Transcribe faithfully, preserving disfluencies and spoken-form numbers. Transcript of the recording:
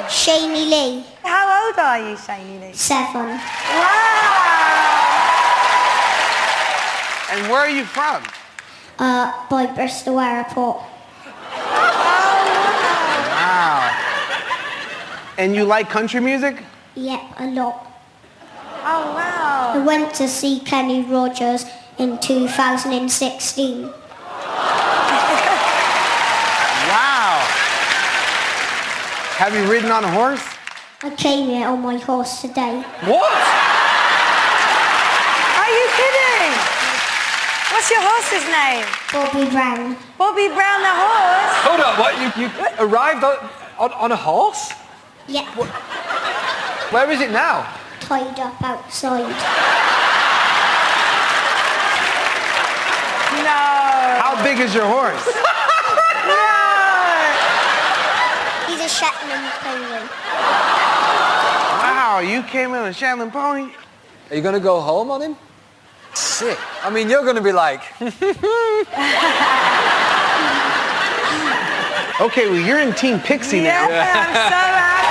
Shaney Lee. How old are you, Shaney Lee? Seven. Wow! And where are you from? Uh, by Bristol Airport. Wow. And you like country music? Yep, a lot. Oh, wow. I went to see Kenny Rogers in two thousand sixteen. Wow. Have you ridden on a horse? I came here on my horse today. What? Are you kidding? What's your horse's name? Bobby Brown. Bobby Brown the horse? Hold on, what? You, you arrived on, on, on a horse? Yep. Where is it now? Tied up outside. No. How big is your horse? No. He's a Shetland pony. Wow, you came in on a Shetland pony? Are you going to go home on him? Sick. I mean, you're going to be like... Okay, well, you're in Team Pixie now. Yeah, I'm so happy.